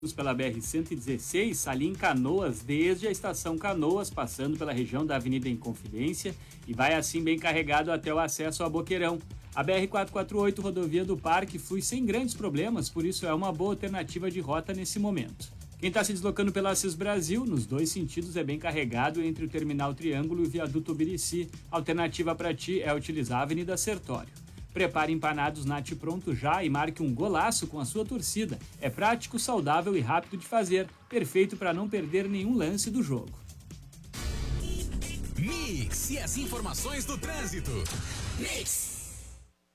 pela BR-116, ali em Canoas, desde a estação Canoas, passando pela região da Avenida Inconfidência, e vai assim bem carregado até o acesso a Boqueirão. A BR-448, rodovia do Parque, flui sem grandes problemas, por isso é uma boa alternativa de rota nesse momento. Quem está se deslocando pela Assis Brasil, nos dois sentidos, é bem carregado entre o Terminal Triângulo e o Viaduto Birici. A alternativa para ti é utilizar a Avenida Sertório. Prepare empanados Nati pronto já e marque um golaço com a sua torcida. É prático, saudável e rápido de fazer. Perfeito para não perder nenhum lance do jogo. Mix e as informações do trânsito. Mix.